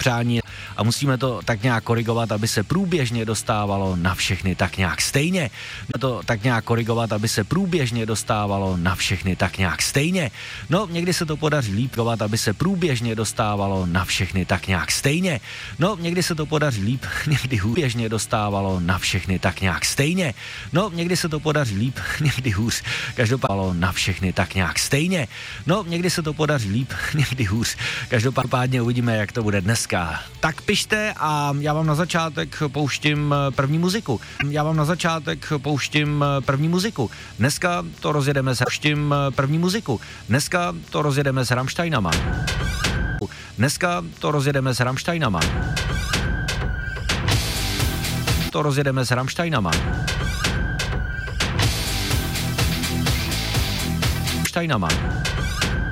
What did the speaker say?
přání a musíme to tak nějak korigovat, aby se průběžně dostávalo na všechny tak nějak stejně. To tak nějak korigovat, aby se průběžně dostávalo na všechny tak nějak stejně. No, někdy se to podaří líp, aby se průběžně dostávalo na všechny tak nějak stejně. No, někdy se to podaří líp, někdy hůř, běžně dostávalo na všechny tak nějak stejně. No, někdy se to podaří líp, někdy hůř, každopádně na všechny tak nějak stejně. No, někdy se to podaří líp, někdy hůř, každopádně uvidíme, jak to bude dneska. Tak pište a já vám na začátek pouštím první muziku. Dneska to rozjedeme s Rammsteinama.